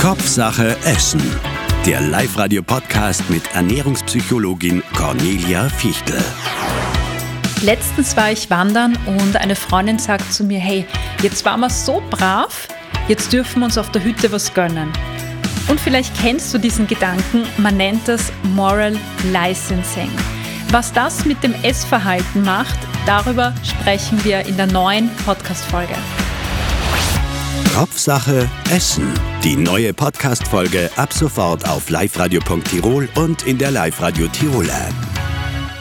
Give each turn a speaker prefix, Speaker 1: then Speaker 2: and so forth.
Speaker 1: Kopfsache Essen. Der Live-Radio-Podcast mit Ernährungspsychologin Cornelia Fichtel.
Speaker 2: Letztens war ich wandern und eine Freundin sagt zu mir, hey, jetzt waren wir so brav, jetzt dürfen wir uns auf der Hütte was gönnen. Und vielleicht kennst du diesen Gedanken, man nennt das Moral Licensing. Was das mit dem Essverhalten macht, darüber sprechen wir in der neuen Podcast-Folge.
Speaker 1: Kopfsache Essen. Die neue Podcast-Folge ab sofort auf liveradio.tirol und in der Live-Radio Tirol App.